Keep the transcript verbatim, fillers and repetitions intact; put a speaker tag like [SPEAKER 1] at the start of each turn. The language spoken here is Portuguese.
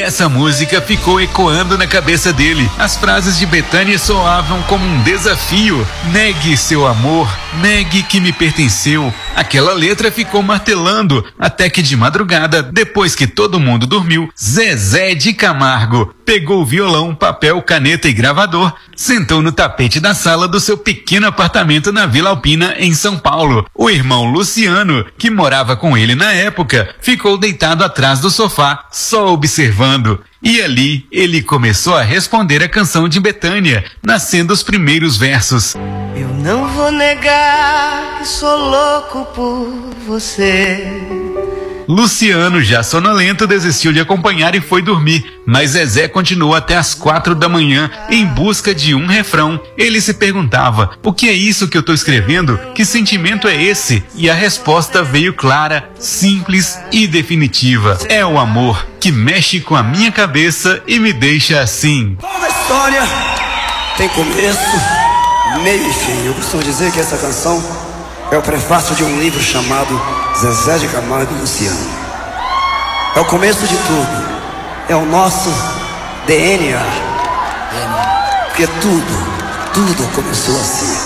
[SPEAKER 1] essa música ficou ecoando na cabeça dele. As frases de Bethânia soavam como um desafio. Negue seu amor, negue que me pertenceu. Aquela letra ficou martelando, até que de madrugada, depois que todo mundo dormiu, Zezé de Camargo pegou o violão, papel, caneta e gravador, sentou no tapete da sala do seu pequeno apartamento na Vila Alpina, em São Paulo. O irmão Luciano, que morava com ele na época, ficou deitado atrás do sofá, só observando. E ali ele começou a responder a canção de Bethânia, nascendo os primeiros versos.
[SPEAKER 2] Eu não vou negar que sou louco por você.
[SPEAKER 1] Luciano, já sonolento, desistiu de acompanhar e foi dormir, mas Zezé continuou até as quatro da manhã em busca de um refrão. Ele se perguntava, o que é isso que eu tô escrevendo? Que sentimento é esse? E a resposta veio clara, simples e definitiva. É o amor que mexe com a minha cabeça e me deixa assim.
[SPEAKER 3] Toda história tem começo, meio e fim. Eu costumo dizer que essa canção é o prefácio de um livro chamado Zezé de Camargo e Luciano. É o começo de tudo. É o nosso D N A. Porque tudo, tudo começou assim.